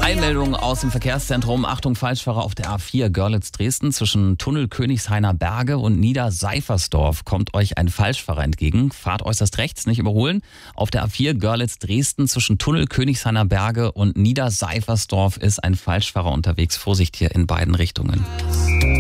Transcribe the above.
Eilmeldung aus dem Verkehrszentrum. Achtung, Falschfahrer auf der A4 Görlitz-Dresden. Zwischen Tunnel Königshainer Berge und Niederseifersdorf kommt euch ein Falschfahrer entgegen. Fahrt äußerst rechts, nicht überholen. Auf der A4 Görlitz-Dresden zwischen Tunnel Königshainer Berge und Niederseifersdorf ist ein Falschfahrer unterwegs. Vorsicht hier in beiden Richtungen.